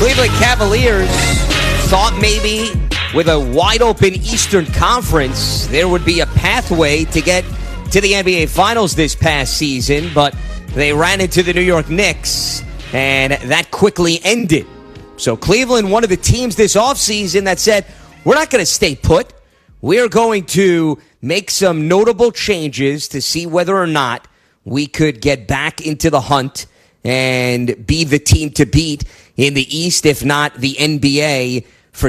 Cleveland Cavaliers thought maybe with a wide-open Eastern Conference, there would be a pathway to get to the NBA Finals this past season, but they ran into the New York Knicks, and that quickly ended. So Cleveland, one of the teams this offseason that said, we're not going to stay put. We're going to make some notable changes to see whether or not we could get back into the hunt and be the team to beat in the East, if not the NBA, for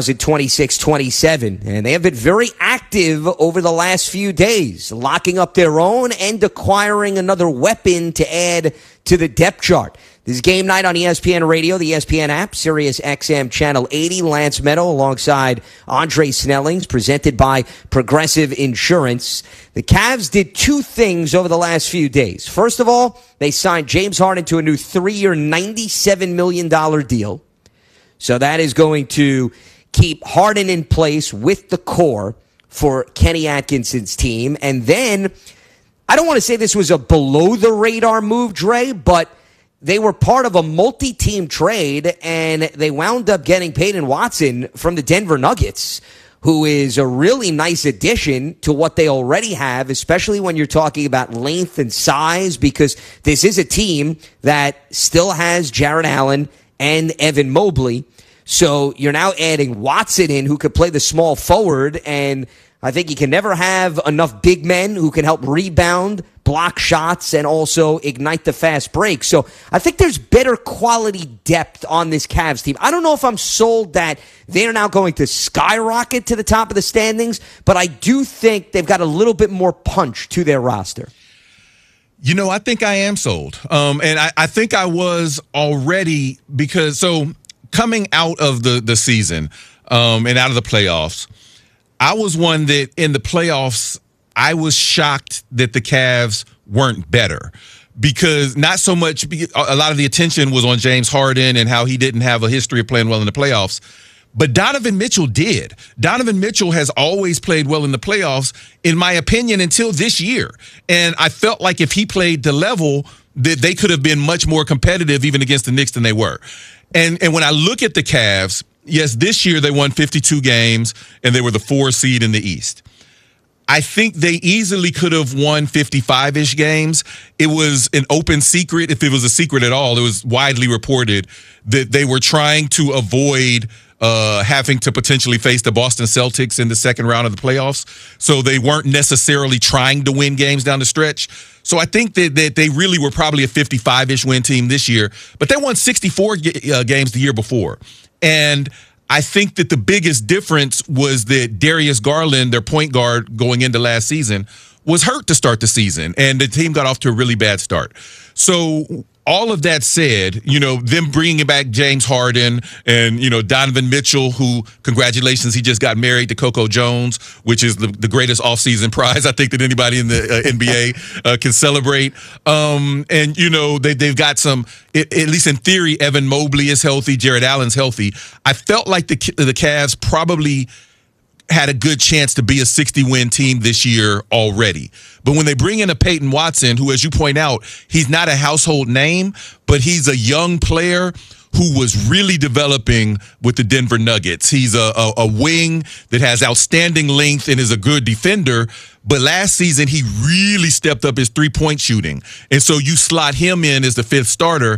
2026-27. And they have been very active over the last few days, locking up their own and acquiring another weapon to add to the depth chart. This is Game Night on ESPN Radio, the ESPN app, Sirius XM Channel 80. Lance Meadow alongside Andre Snellings, presented by Progressive Insurance. The Cavs did two things over the last few days. First of all, they signed James Harden to a new 3-year, $97 million deal. So that is going to keep Harden in place with the core for Kenny Atkinson's team. And then, I don't want to say this was a below-the-radar move, Dre, but they were part of a multi-team trade, and they wound up getting Peyton Watson from the Denver Nuggets, who is a really nice addition to what they already have, especially when you're talking about length and size, because this is a team that still has Jarrett Allen and Evan Mobley. So you're now adding Watson in, who could play the small forward, and I think you can never have enough big men who can help rebound, block shots, and also ignite the fast break. So I think there's better quality depth on this Cavs team. I don't know if I'm sold that they're now going to skyrocket to the top of the standings, but I do think they've got a little bit more punch to their roster. You know, I think I am sold. And I think I was already, because so coming out of the season and out of the playoffs, I was one that in the playoffs, I was shocked that the Cavs weren't better, because not so much, a lot of the attention was on James Harden and how he didn't have a history of playing well in the playoffs. But Donovan Mitchell did. Donovan Mitchell has always played well in the playoffs, in my opinion, until this year. And I felt like if he played the level, that they could have been much more competitive even against the Knicks than they were. And when I look at the Cavs, yes, this year they won 52 games and they were the 4 seed in the East. I think they easily could have won 55-ish games. It was an open secret, if it was a secret at all. It was widely reported that they were trying to avoid having to potentially face the Boston Celtics in the second round of the playoffs. So they weren't necessarily trying to win games down the stretch. So I think that they really were probably a 55-ish win team this year. But they won 64 games the year before. And I think that the biggest difference was that Darius Garland, their point guard going into last season, was hurt to start the season, and the team got off to a really bad start. So all of that said, you know, them bringing back James Harden and, you know, Donovan Mitchell, who, congratulations, he just got married to Coco Jones, which is the greatest offseason prize I think that anybody in the NBA can celebrate. And, you know, they've got some, at least in theory, Evan Mobley is healthy, Jarrett Allen's healthy. I felt like the Cavs probably had a good chance to be a 60-win team this year already. But when they bring in a Peyton Watson, who, as you point out, he's not a household name, but he's a young player who was really developing with the Denver Nuggets. He's a wing that has outstanding length and is a good defender. But last season, he really stepped up his three-point shooting. And so you slot him in as the fifth starter.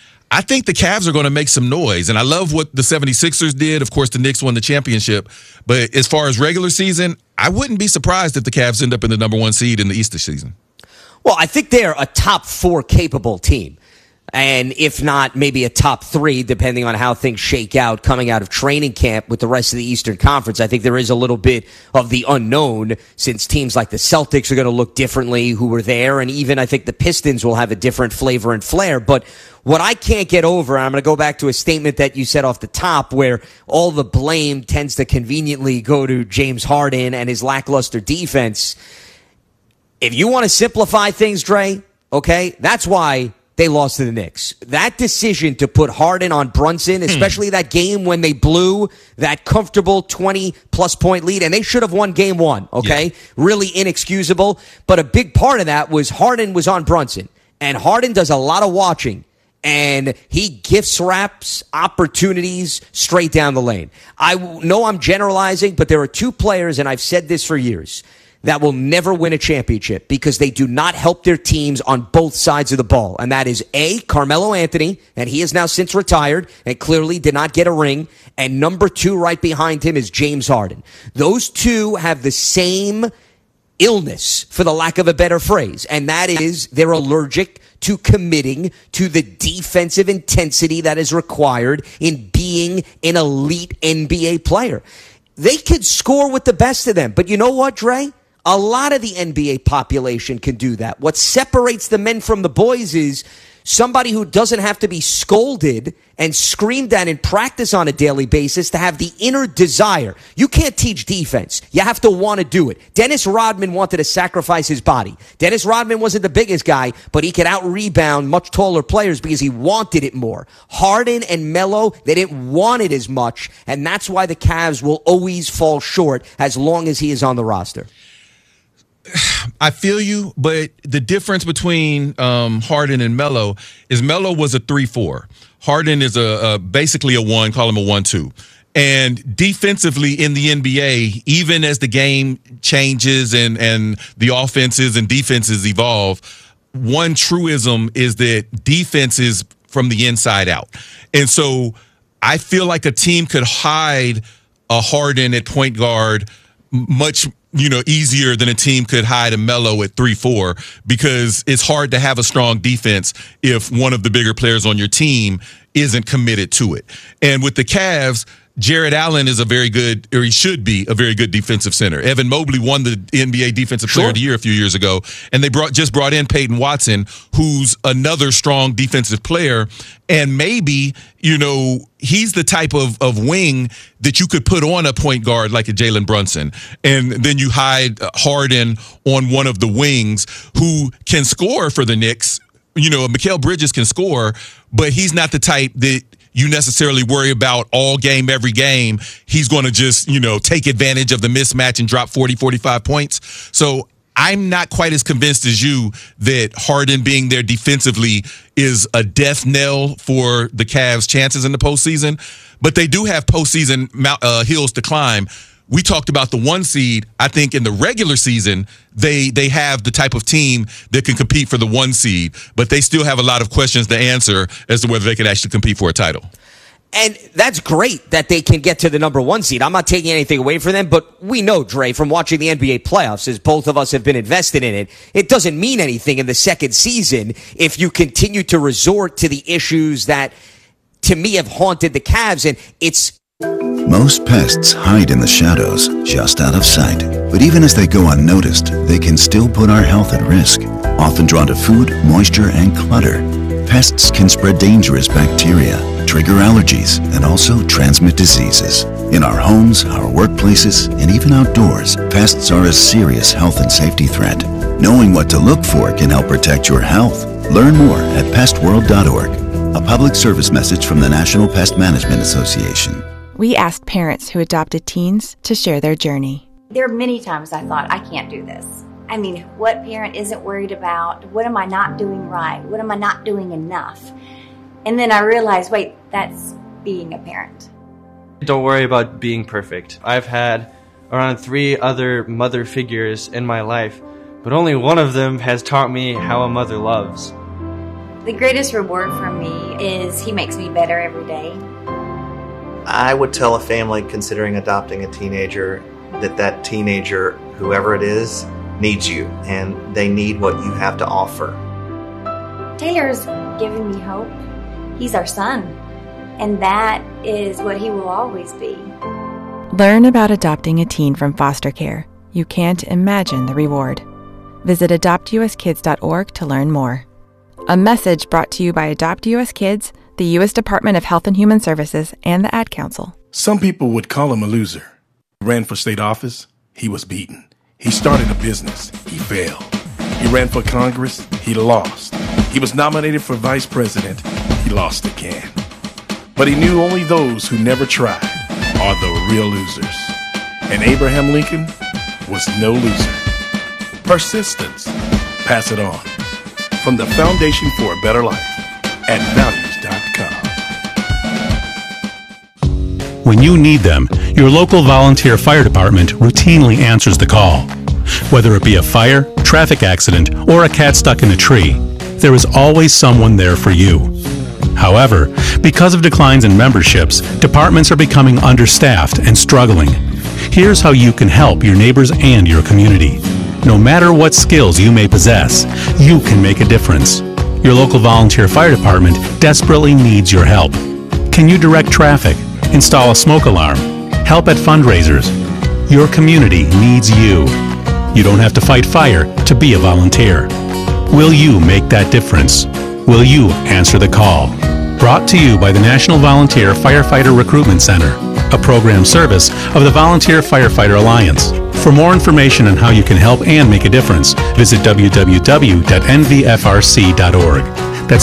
I think the Cavs are going to make some noise, and I love what the 76ers did. Of course, the Knicks won the championship. But as far as regular season, I wouldn't be surprised if the Cavs end up in the number 1 seed in the East this season. Well, I think they're a top 4 capable team. And if not, maybe a top 3, depending on how things shake out coming out of training camp with the rest of the Eastern Conference. I think there is a little bit of the unknown, since teams like the Celtics are going to look differently who were there. And even I think the Pistons will have a different flavor and flair. But what I can't get over, and I'm going to go back to a statement that you said off the top, where all the blame tends to conveniently go to James Harden and his lackluster defense. If you want to simplify things, Dre, okay, that's why they lost to the Knicks. That decision to put Harden on Brunson, especially that game when they blew that comfortable 20-plus point lead, and they should have won game 1, okay? Yeah. Really inexcusable. But a big part of that was Harden was on Brunson, and Harden does a lot of watching. And he gifts wraps opportunities straight down the lane. I know I'm generalizing, but there are two players, and I've said this for years, that will never win a championship because they do not help their teams on both sides of the ball. And that is A, Carmelo Anthony, and he has now since retired and clearly did not get a ring. And number two right behind him is James Harden. Those two have the same illness, for the lack of a better phrase, and that is they're allergic to committing to the defensive intensity that is required in being an elite NBA player. They could score with the best of them, but you know what, Dre? A lot of the NBA population can do that. What separates the men from the boys is somebody who doesn't have to be scolded and screamed at in practice on a daily basis to have the inner desire. You can't teach defense. You have to want to do it. Dennis Rodman wanted to sacrifice his body. Dennis Rodman wasn't the biggest guy, but he could out-rebound much taller players because he wanted it more. Harden and Melo, they didn't want it as much, and that's why the Cavs will always fall short as long as he is on the roster. I feel you, but the difference between Harden and Melo is Melo was a 3-4. Harden is basically a 1, call him a 1-2. And defensively in the NBA, even as the game changes and the offenses and defenses evolve, one truism is that defense is from the inside out. And so I feel like a team could hide a Harden at point guard much easier than a team could hide a Melo at 3-4 because it's hard to have a strong defense if one of the bigger players on your team isn't committed to it. And with the Cavs, Jared Allen is he should be a very good defensive center. Evan Mobley won the NBA Defensive Player of the Year a few years ago, and they just brought in Peyton Watson, who's another strong defensive player. And maybe, he's the type of wing that you could put on a point guard like a Jalen Brunson. And then you hide Harden on one of the wings who can score for the Knicks. Mikal Bridges can score, but he's not the type that you necessarily worry about all game, every game. He's going to just, take advantage of the mismatch and drop 40, 45 points. So I'm not quite as convinced as you that Harden being there defensively is a death knell for the Cavs' chances in the postseason. But they do have postseason hills to climb. We talked about the 1 seed. I think in the regular season, they have the type of team that can compete for the 1 seed, but they still have a lot of questions to answer as to whether they can actually compete for a title. And that's great that they can get to the number 1 seed. I'm not taking anything away from them, but we know, Dre, from watching the NBA playoffs, as both of us have been invested in it, it doesn't mean anything in the second season if you continue to resort to the issues that, to me, have haunted the Cavs. And most pests hide in the shadows, just out of sight. But even as they go unnoticed, they can still put our health at risk. Often drawn to food, moisture, and clutter, pests can spread dangerous bacteria, trigger allergies, and also transmit diseases. In our homes, our workplaces, and even outdoors, pests are a serious health and safety threat. Knowing what to look for can help protect your health. Learn more at pestworld.org. A public service message from the National Pest Management Association. We asked parents who adopted teens to share their journey. There are many times I thought, I can't do this. I mean, what parent isn't worried about? What am I not doing right? What am I not doing enough? And then I realized, wait, that's being a parent. Don't worry about being perfect. I've had around 3 other mother figures in my life, but only one of them has taught me how a mother loves. The greatest reward for me is he makes me better every day. I would tell a family considering adopting a teenager that teenager, whoever it is, needs you, and they need what you have to offer. Taylor's given me hope. He's our son, and that is what he will always be. Learn about adopting a teen from foster care. You can't imagine the reward. Visit adoptuskids.org to learn more. A message brought to you by Adopt US Kids, the U.S. Department of Health and Human Services, and the Ad Council. Some people would call him a loser. He ran for state office. He was beaten. He started a business. He failed. He ran for Congress. He lost. He was nominated for vice president. He lost again. But he knew only those who never tried are the real losers. And Abraham Lincoln was no loser. Persistence. Pass it on. From the Foundation for a Better Life at Value When you need them, your local volunteer fire department routinely answers the call. Whether it be a fire, traffic accident, or a cat stuck in a tree, there is always someone there for you. However, because of declines in memberships, departments are becoming understaffed and struggling. Here's how you can help your neighbors and your community. No matter what skills you may possess, you can make a difference. Your local volunteer fire department desperately needs your help. Can you direct traffic, install a smoke alarm, help at fundraisers? Your community needs you. You don't have to fight fire to be a volunteer. Will you make that difference? Will you answer the call? Brought to you by the National Volunteer Firefighter Recruitment Center, a program service of the Volunteer Firefighter Alliance. For more information on how you can help and make a difference, visit www.nvfrc.org. That's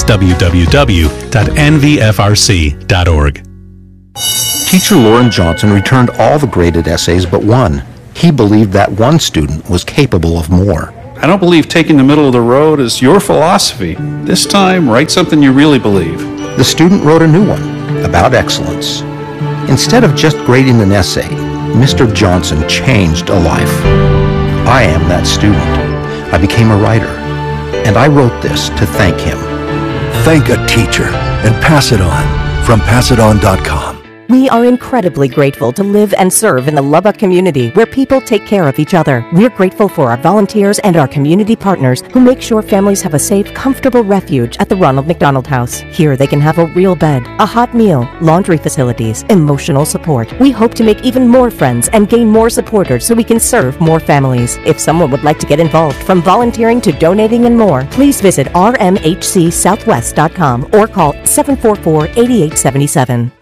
www.nvfrc.org. Teacher Lauren Johnson returned all the graded essays but one. He believed that one student was capable of more. I don't believe taking the middle of the road is your philosophy. This time, write something you really believe. The student wrote a new one about excellence. Instead of just grading an essay, Mr. Johnson changed a life. I am that student. I became a writer, and I wrote this to thank him. Thank a teacher and pass it on from passidon.com. We are incredibly grateful to live and serve in the Lubbock community where people take care of each other. We're grateful for our volunteers and our community partners who make sure families have a safe, comfortable refuge at the Ronald McDonald House. Here they can have a real bed, a hot meal, laundry facilities, emotional support. We hope to make even more friends and gain more supporters so we can serve more families. If someone would like to get involved, from volunteering to donating and more, please visit rmhcsouthwest.com or call 744-8877.